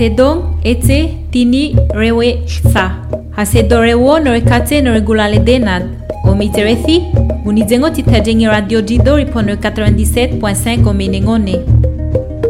Tedong ete tini rewe sa. Hasedorewo norekate noregulale denad. Omiterethi, unizengo titajengi radio Jidori po 97.5 omenengone.